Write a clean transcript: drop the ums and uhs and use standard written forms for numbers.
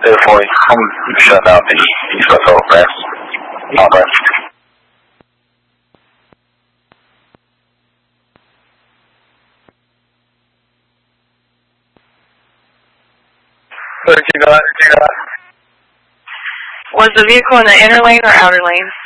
Therefore, I'm shut out the East West Overpass. Okay. Was the vehicle in the inner lane or outer lane?